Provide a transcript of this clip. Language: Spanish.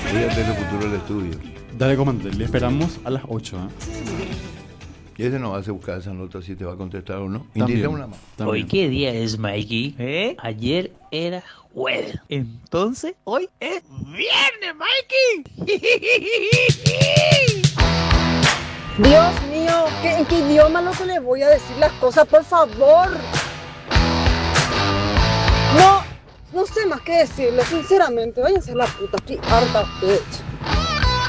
Voy a tener futuro el estudio. Dale, comandante, le esperamos a las 8. Y ese no va a buscar esa nota si te va a contestar o no. También, Intenta una más. ¿Hoy qué día es, Mikey? Ayer era jueves. Entonces, hoy es viernes, Mikey. Dios mío, ¿en qué idioma lo que le voy a decir las cosas, por favor? No sé más qué decirle, sinceramente. Váyanse a la puta, estoy harta, bitch.